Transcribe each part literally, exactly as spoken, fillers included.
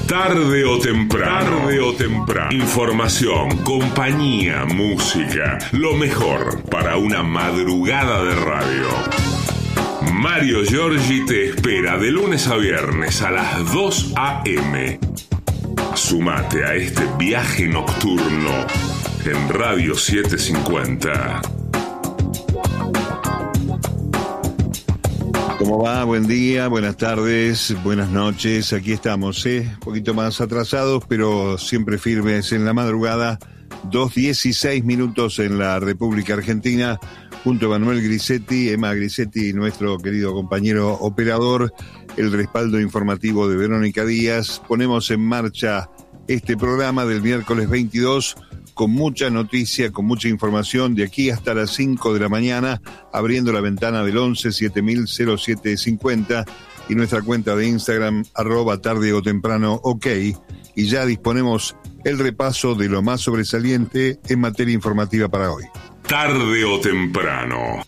Tarde o temprano. Tarde o temprano. Información, compañía, música. Lo mejor para una madrugada de radio. Mario Giorgi te espera de lunes a viernes a las dos a eme. Sumate a este viaje nocturno en Radio setecientos cincuenta. ¿Cómo va? Buen día, buenas tardes, buenas noches. Aquí estamos, ¿eh? Un poquito más atrasados, pero siempre firmes en la madrugada. dos dieciséis minutos en la República Argentina, junto a Manuel Grisetti, Emma Grisetti, nuestro querido compañero operador, el respaldo informativo de Verónica Díaz. Ponemos en marcha este programa del miércoles veintidós con mucha noticia, con mucha información, de aquí hasta las cinco de la mañana, abriendo la ventana del once siete mil siete cincuenta y nuestra cuenta de Instagram, arroba tarde o temprano, ok. Y ya disponemos el repaso de lo más sobresaliente en materia informativa para hoy. Tarde o temprano.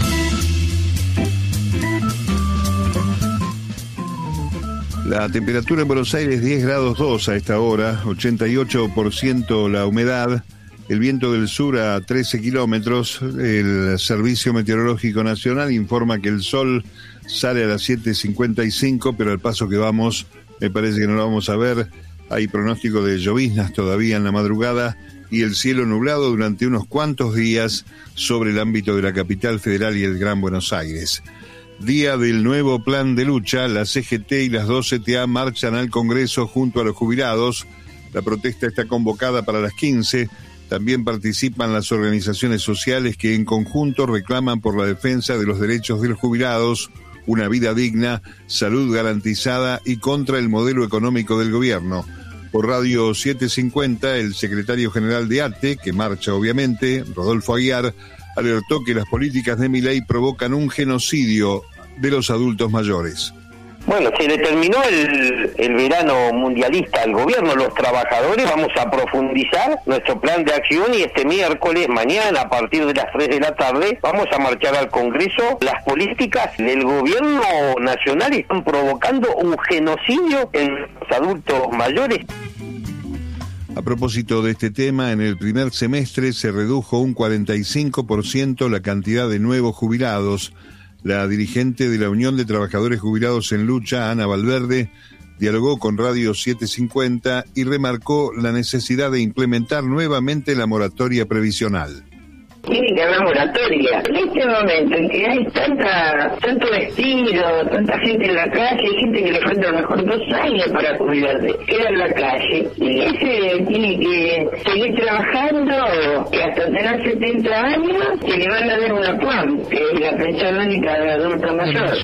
La temperatura en Buenos Aires diez grados dos a esta hora, ochenta y ocho por ciento la humedad, el viento del sur a trece kilómetros. El Servicio Meteorológico Nacional informa que el sol sale a las siete cincuenta y cinco, pero al paso que vamos, me parece que no lo vamos a ver. Hay pronóstico de lloviznas todavía en la madrugada y el cielo nublado durante unos cuantos días sobre el ámbito de la capital federal y el Gran Buenos Aires. Día del nuevo plan de lucha, la C G T y las dos C T A marchan al Congreso junto a los jubilados. La protesta está convocada para las quince. También participan las organizaciones sociales que en conjunto reclaman por la defensa de los derechos de los jubilados, una vida digna, salud garantizada y contra el modelo económico del gobierno. Por Radio setecientos cincuenta, el secretario general de A T E, que marcha obviamente, Rodolfo Aguiar, alertó que las políticas de Milei provocan un genocidio de los adultos mayores. Bueno, se le terminó el, el verano mundialista al gobierno, los trabajadores. Vamos a profundizar nuestro plan de acción y este miércoles, mañana, a partir de las tres de la tarde, vamos a marchar al Congreso. Las políticas del gobierno nacional están provocando un genocidio en los adultos mayores. A propósito de este tema, en el primer semestre se redujo un cuarenta y cinco por ciento la cantidad de nuevos jubilados. La dirigente de la Unión de Trabajadores Jubilados en Lucha, Ana Valverde, dialogó con Radio setecientos cincuenta y remarcó la necesidad de implementar nuevamente la moratoria previsional. Tiene que haber moratoria. En este momento en que hay tanta, tanto despido, tanta gente en la calle, hay gente que le falta a lo mejor dos años para jubilarse, queda en la calle. Y ese tiene que seguir trabajando y hasta tener setenta años, que le van a dar una P A M, que es la pensión única de adulto mayor.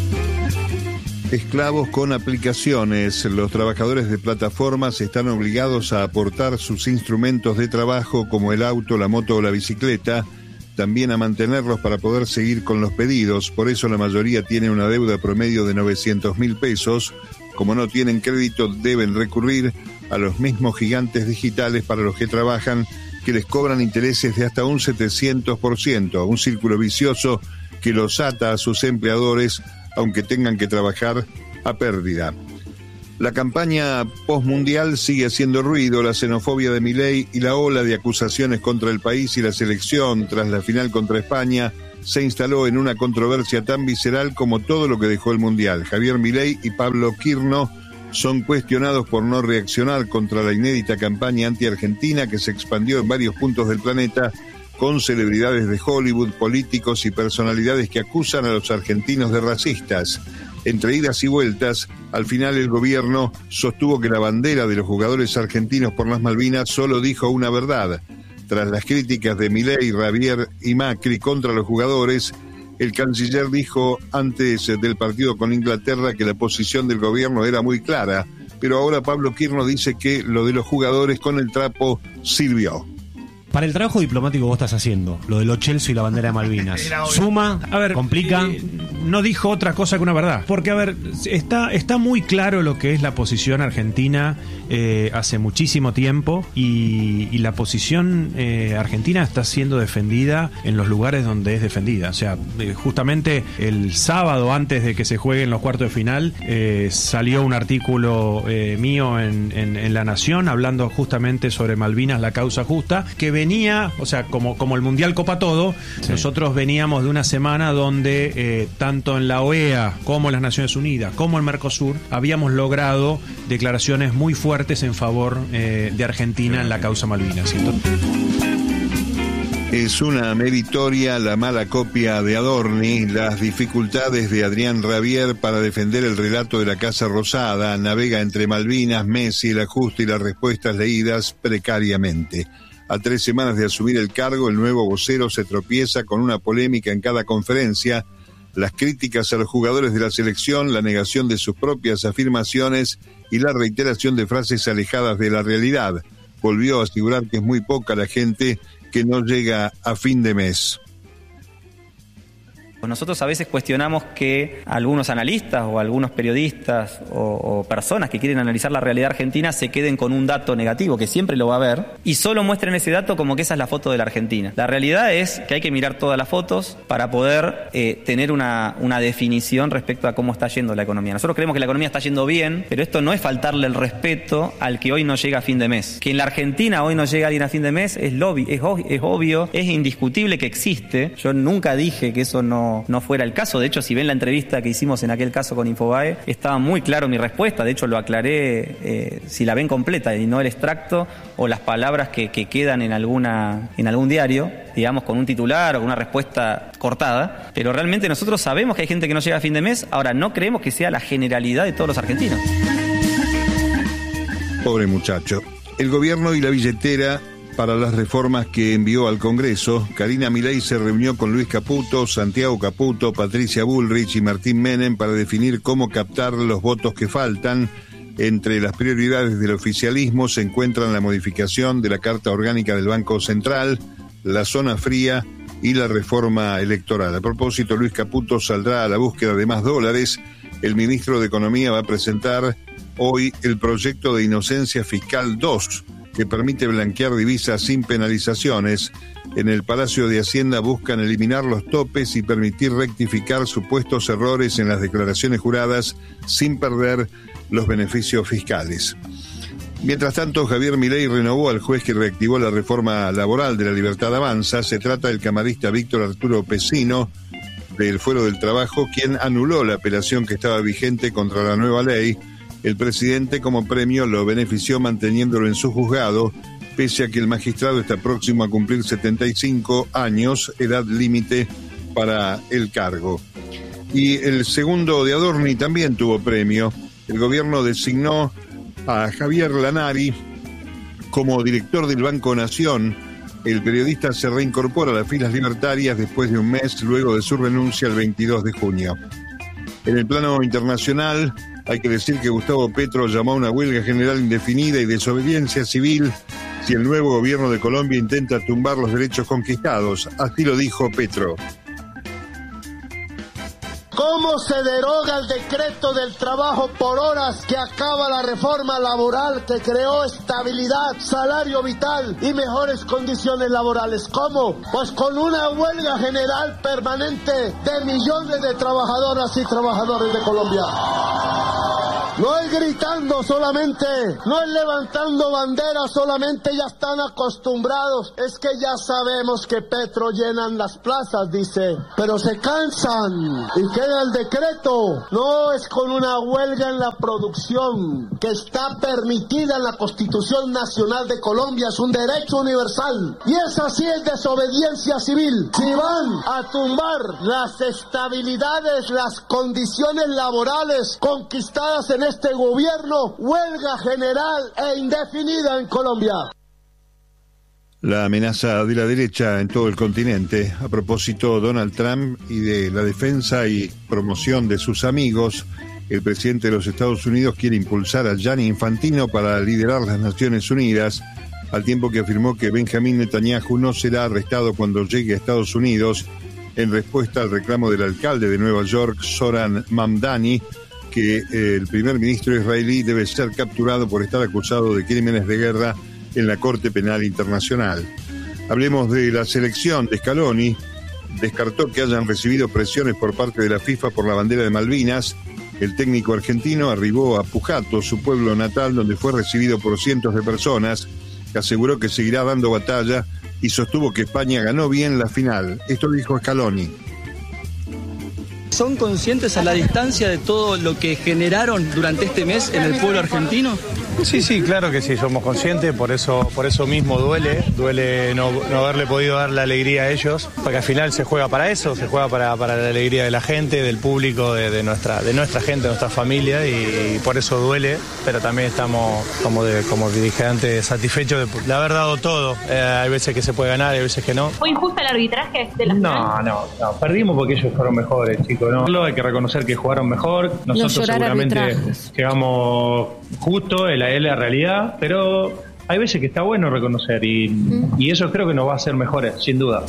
Esclavos con aplicaciones. Los trabajadores de plataformas están obligados a aportar sus instrumentos de trabajo como el auto, la moto o la bicicleta, también a mantenerlos para poder seguir con los pedidos. Por eso la mayoría tiene una deuda promedio de novecientos mil pesos. Como no tienen crédito, deben recurrir a los mismos gigantes digitales para los que trabajan, que les cobran intereses de hasta un setecientos por ciento, un círculo vicioso que los ata a sus empleadores, aunque tengan que trabajar a pérdida. La campaña postmundial sigue haciendo ruido. La xenofobia de Milei y la ola de acusaciones contra el país y la selección tras la final contra España se instaló en una controversia tan visceral como todo lo que dejó el Mundial. Javier Milei y Pablo Quirno son cuestionados por no reaccionar contra la inédita campaña anti-argentina que se expandió en varios puntos del planeta, con celebridades de Hollywood, políticos y personalidades que acusan a los argentinos de racistas. Entre idas y vueltas, al final el gobierno sostuvo que la bandera de los jugadores argentinos por las Malvinas solo dijo una verdad. Tras las críticas de Milei, Javier y Macri contra los jugadores, el canciller dijo antes del partido con Inglaterra que la posición del gobierno era muy clara, pero ahora Pablo Quirno dice que lo de los jugadores con el trapo sirvió. Para el trabajo diplomático que vos estás haciendo, lo de los Chelsea y la bandera de Malvinas, ¿suma? A ver, ¿complica? Eh, no dijo otra cosa que una verdad. Porque, a ver, está, está muy claro lo que es la posición argentina eh, hace muchísimo tiempo y, y la posición eh, argentina está siendo defendida en los lugares donde es defendida. O sea, eh, justamente el sábado antes de que se jueguen los cuartos de final eh, salió un artículo eh, mío en, en, en La Nación hablando justamente sobre Malvinas, la causa justa, que venía, o sea, como, como el Mundial copa todo, sí. Nosotros veníamos de una semana donde eh, tanto en la O E A como en las Naciones Unidas, como en Mercosur, habíamos logrado declaraciones muy fuertes en favor eh, de Argentina en la causa Malvinas. Entonces... Es una meritoria la mala copia de Adorni, las dificultades de Adrián Rabier para defender el relato de la Casa Rosada, navega entre Malvinas, Messi, el ajuste y las respuestas leídas precariamente. A tres semanas de asumir el cargo, el nuevo vocero se tropieza con una polémica en cada conferencia, las críticas a los jugadores de la selección, la negación de sus propias afirmaciones y la reiteración de frases alejadas de la realidad. Volvió a asegurar que es muy poca la gente que no llega a fin de mes. Nosotros a veces cuestionamos que algunos analistas o algunos periodistas o, o personas que quieren analizar la realidad argentina se queden con un dato negativo, que siempre lo va a haber, y solo muestren ese dato como que esa es la foto de la Argentina. La realidad es que hay que mirar todas las fotos para poder eh, tener una, una definición respecto a cómo está yendo la economía. Nosotros creemos que la economía está yendo bien, pero esto no es faltarle el respeto al que hoy no llega a fin de mes. Que en la Argentina hoy no llega alguien a fin de mes es, lobby, es, es obvio, es indiscutible que existe. Yo nunca dije que eso no no fuera el caso. De hecho, si ven la entrevista que hicimos en aquel caso con Infobae, estaba muy claro mi respuesta. De hecho, lo aclaré, eh, si la ven completa y no el extracto o las palabras que, que quedan en alguna en algún diario, digamos, con un titular o con una respuesta cortada. Pero realmente nosotros sabemos que hay gente que no llega a fin de mes. Ahora, no creemos que sea la generalidad de todos los argentinos. Pobre muchacho. El gobierno y la billetera para las reformas que envió al Congreso. Karina Milei se reunió con Luis Caputo, Santiago Caputo, Patricia Bullrich y Martín Menem para definir cómo captar los votos que faltan. Entre las prioridades del oficialismo se encuentran la modificación de la Carta Orgánica del Banco Central, la zona fría y la reforma electoral. A propósito, Luis Caputo saldrá a la búsqueda de más dólares. El ministro de Economía va a presentar hoy el proyecto de Inocencia Fiscal dos, que permite blanquear divisas sin penalizaciones. En el Palacio de Hacienda buscan eliminar los topes y permitir rectificar supuestos errores en las declaraciones juradas sin perder los beneficios fiscales. Mientras tanto, Javier Milei renovó al juez que reactivó la reforma laboral de la Libertad Avanza. Se trata del camarista Víctor Arturo Pesino, del Fuero del Trabajo, quien anuló la apelación que estaba vigente contra la nueva ley. El presidente, como premio, lo benefició manteniéndolo en su juzgado, pese a que el magistrado está próximo a cumplir setenta y cinco años, edad límite para el cargo. Y el segundo de Adorni también tuvo premio. El gobierno designó a Javier Lanari como director del Banco Nación. El periodista se reincorpora a las filas libertarias después de un mes, luego de su renuncia el veintidós de junio. En el plano internacional, hay que decir que Gustavo Petro llamó a una huelga general indefinida y desobediencia civil si el nuevo gobierno de Colombia intenta tumbar los derechos conquistados. Así lo dijo Petro. ¿Cómo se deroga el decreto del trabajo por horas que acaba la reforma laboral que creó estabilidad, salario vital y mejores condiciones laborales? ¿Cómo? Pues con una huelga general permanente de millones de trabajadoras y trabajadores de Colombia. No es gritando solamente, no es levantando banderas solamente, ya están acostumbrados. Es que ya sabemos que Petro llenan las plazas, dice, pero se cansan y queda el decreto. No es con una huelga en la producción que está permitida en la Constitución Nacional de Colombia, es un derecho universal. Y esa sí es desobediencia civil. Si van a tumbar las estabilidades, las condiciones laborales conquistadas en este gobierno, huelga general e indefinida en Colombia. La amenaza de la derecha en todo el continente. A propósito, Donald Trump y de la defensa y promoción de sus amigos, el presidente de los Estados Unidos quiere impulsar a Gianni Infantino para liderar las Naciones Unidas. al tiempo que afirmó que Benjamín Netanyahu no será arrestado cuando llegue a Estados Unidos, en respuesta al reclamo del alcalde de Nueva York, Zoran Mamdani, que eh, el primer ministro israelí debe ser capturado por estar acusado de crímenes de guerra en la Corte Penal Internacional. Hablemos de la selección de Scaloni. Descartó que hayan recibido presiones por parte de la FIFA por la bandera de Malvinas. El técnico argentino arribó a Pujato, su pueblo natal, donde fue recibido por cientos de personas. Aseguró que seguirá dando batalla y sostuvo que España ganó bien la final. Esto dijo Scaloni. ¿Son conscientes a la distancia de todo lo que generaron durante este mes en el pueblo argentino? Sí, sí, claro que sí, somos conscientes, por eso, por eso mismo duele, duele no, no haberle podido dar la alegría a ellos, porque al final se juega para eso, se juega para, para la alegría de la gente, del público, de, de, nuestra, de nuestra gente, de nuestra familia, y, y por eso duele, pero también estamos, como, de, como dije antes, satisfechos de, de haber dado todo. Eh, hay veces que se puede ganar, hay veces que no. ¿Fue injusto el arbitraje de la final? No, no, no, perdimos porque ellos fueron mejores, chicos, ¿no? Hay que reconocer que jugaron mejor, nosotros no seguramente arbitrajes. Llegamos justo en la, en la realidad, pero hay veces que está bueno reconocer y, mm. y eso creo que nos va a hacer mejores, sin duda.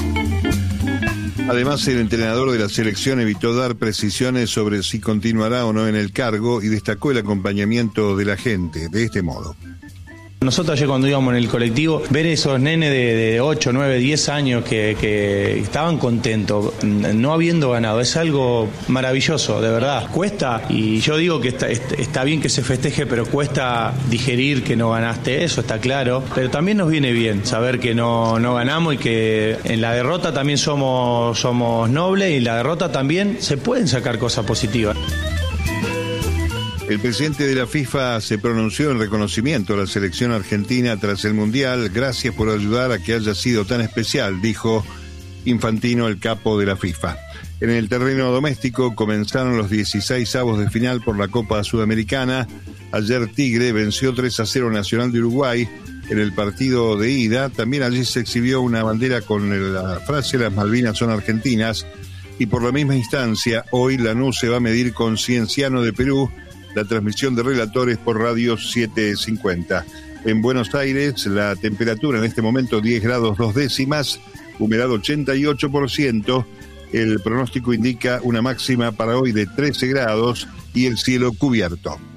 Además, el entrenador de la selección evitó dar precisiones sobre si continuará o no en el cargo y destacó el acompañamiento de la gente de este modo. Nosotros ayer cuando íbamos en el colectivo, ver esos nenes de, de ocho, nueve, diez años que, que estaban contentos, no habiendo ganado, es algo maravilloso, de verdad. Cuesta, y yo digo que está, está bien que se festeje, pero cuesta digerir que no ganaste, eso está claro. Pero también nos viene bien saber que no, no ganamos y que en la derrota también somos, somos nobles y en la derrota también se pueden sacar cosas positivas. El presidente de la FIFA se pronunció en reconocimiento a la selección argentina tras el Mundial. Gracias por ayudar a que haya sido tan especial, dijo Infantino, el capo de la FIFA. En el terreno doméstico comenzaron los dieciseisavos de final por la Copa Sudamericana. Ayer Tigre venció tres a cero Nacional de Uruguay. En el partido de ida también allí se exhibió una bandera con la frase "Las Malvinas son argentinas". Y por la misma instancia, hoy Lanús se va a medir con Cienciano de Perú. La transmisión de relatores por Radio setecientos cincuenta. En Buenos Aires, la temperatura en este momento diez grados dos décimas, humedad ochenta y ocho por ciento. El pronóstico indica una máxima para hoy de trece grados y el cielo cubierto.